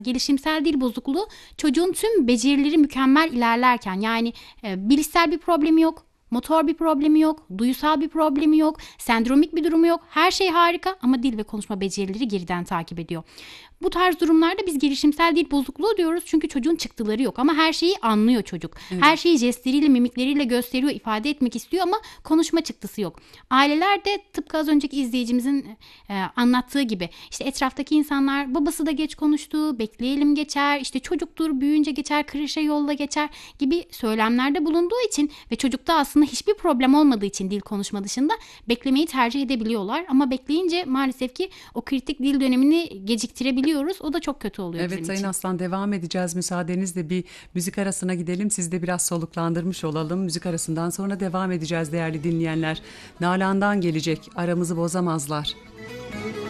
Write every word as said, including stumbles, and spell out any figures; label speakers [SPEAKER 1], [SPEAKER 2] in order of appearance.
[SPEAKER 1] Gelişimsel dil bozukluğu çocuğun tüm becerileri mükemmel ilerlerken, yani e, bilişsel bir problemi yok, motor bir problemi yok, duysal bir problemi yok, sendromik bir durumu yok. Her şey harika ama dil ve konuşma becerileri geriden takip ediyor. Bu tarz durumlarda biz gelişimsel dil bozukluğu diyoruz çünkü çocuğun çıktıları yok ama her şeyi anlıyor çocuk.
[SPEAKER 2] Evet.
[SPEAKER 1] Her şeyi jestleriyle, mimikleriyle gösteriyor, ifade etmek istiyor ama konuşma çıktısı yok. Aileler de tıpkı az önceki izleyicimizin e, anlattığı gibi işte etraftaki insanlar babası da geç konuştu, bekleyelim geçer, işte çocuktur büyüyünce geçer, kreşe yolla geçer gibi söylemlerde bulunduğu için ve çocukta aslında hiçbir problem olmadığı için dil konuşma dışında beklemeyi tercih edebiliyorlar. Ama bekleyince maalesef ki o kritik dil dönemini geciktirebiliyoruz. O da çok kötü oluyor
[SPEAKER 2] Evet
[SPEAKER 1] bizim
[SPEAKER 2] Sayın
[SPEAKER 1] için.
[SPEAKER 2] Aslan, devam edeceğiz. Müsaadenizle bir müzik arasına gidelim. Siz de biraz soluklandırmış olalım. Müzik arasından sonra devam edeceğiz değerli dinleyenler. Nalan'dan gelecek Aramızı Bozamazlar.